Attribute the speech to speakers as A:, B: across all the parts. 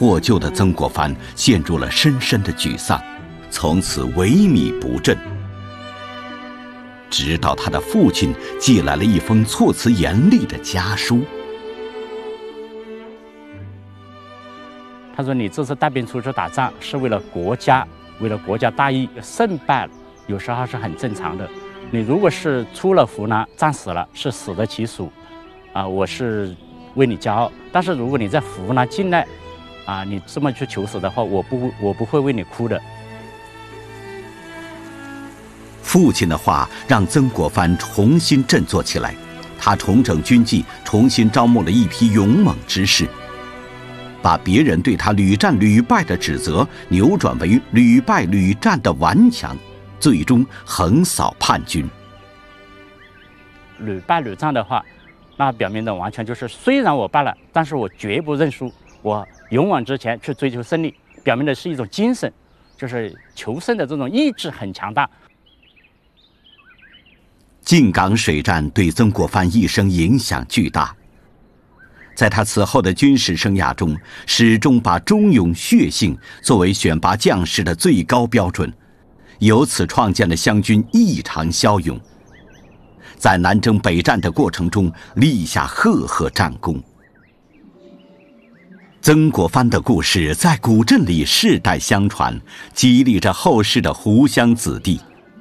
A: 获救的曾国藩陷入了深深的沮丧，从此萎靡不振。直到他的父亲寄来了一封措辞严厉的家书。
B: 他说：“你这次带兵出去打仗是为了国家，为了国家大义，胜败有时候是很正常的。你如果是出了湖南战死了，是死得其所，我是为你骄傲。但是如果你在湖南境内，你这么去求死的话，我不会为你哭的。”
A: 父亲的话让曾国藩重新振作起来，他重整军纪，重新招募了一批勇猛之士，把别人对他屡战屡败的指责扭转为屡败屡战的顽强，最终横扫叛军。
B: 屡败屡战的话，那表明的完全就是虽然我败了，但是我绝不认输，我勇往直前去追求胜利，表明的是一种精神，就是求胜的这种意志很强大。
A: 靖港水战对曾国藩一生影响巨大，在他此后的军事生涯中，始终把忠勇血性作为选拔将士的最高标准，由此创建了湘军异常骁勇，在南征北战的过程中立下赫赫战功。曾国藩的故事在古镇里世代相传，激励着后世的湖湘子弟。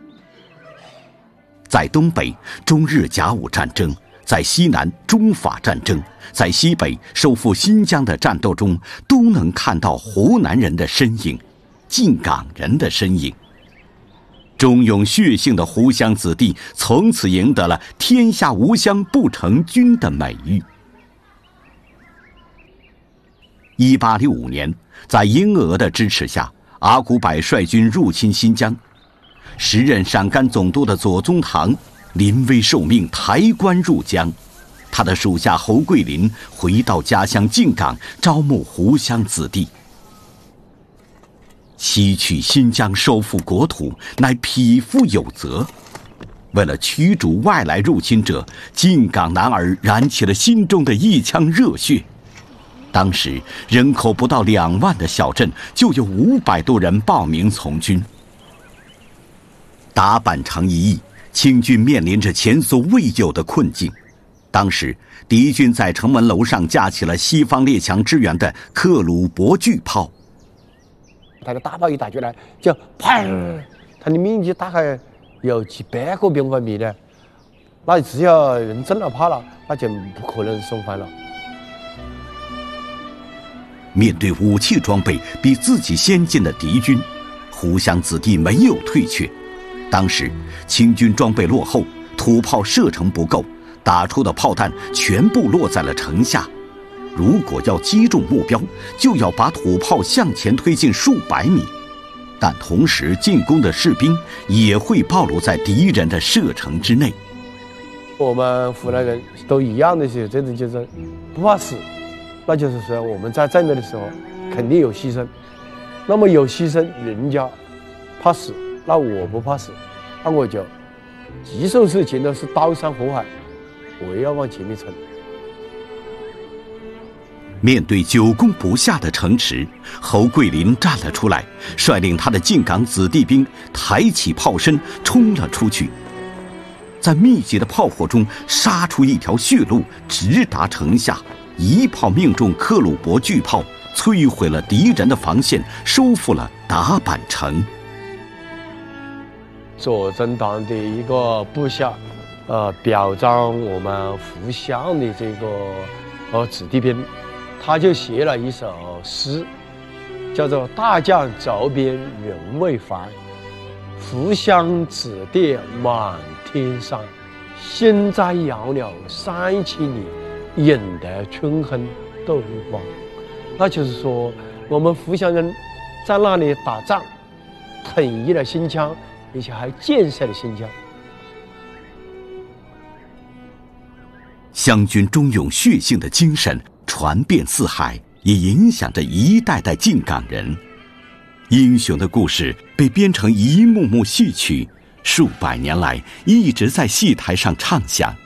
A: 在东北，中日甲午战争；在西南，中法战争；在西北，收复新疆的战斗中，都能看到湖南人的身影，靖港人的身影。忠勇血性的湖湘子弟从此赢得了“天下无湘不成军”的美誉。1865年，在英俄的支持下，阿古柏率军入侵新疆。时任陕甘总督的左宗棠临危受命抬棺入江，他的属下侯桂林回到家乡靖港，招募湖湘子弟。西取新疆，收复国土，乃匹夫有责。为了驱逐外来入侵者，靖港男儿燃起了心中的一腔热血。当时人口不到2万的小镇，就有500多人报名从军。打板城一役，清军面临着前所未有的困境。当时敌军在城门楼上架起了西方列强支援的克虏伯巨炮，
C: 他的大炮一打出来就砰，它的面积大概有几百个平方米的，那只要人中了炮了，那就不可能生还了。
A: 面对武器装备比自己先进的敌军，湖湘子弟没有退却。当时清军装备落后，土炮射程不够，打出的炮弹全部落在了城下。如果要击中目标，就要把土炮向前推进数百米，但同时进攻的士兵也会暴露在敌人的射程之内。
C: 我们湖南人都一样的时候，这种就是不怕死，那就是说我们在战斗的时候肯定有牺牲，那么有牺牲，人家怕死，那我不怕死，那我就棘手事情都是刀山火海，我也要往前面冲。
A: 面对久攻不下的城池，侯桂林站了出来，率领他的靖港子弟兵抬起炮身冲了出去，在密集的炮火中杀出一条血路，直达城下，一炮命中克虏伯巨炮，摧毁了敌人的防线，收复了打板城。
C: 左宗棠的一个部下，表彰我们湖湘的这个子弟兵，他就写了一首诗，叫做“大将走边人未还，湖湘子弟满天山。心在遥了3000里，引得春风斗日光。”那就是说，我们湖湘人在那里打仗，统一了新疆，而且还建设了新疆。
A: 湘军忠勇血性的精神传遍四海，也影响着一代代靖港人。英雄的故事被编成一幕幕戏曲，数百年来一直在戏台上唱响。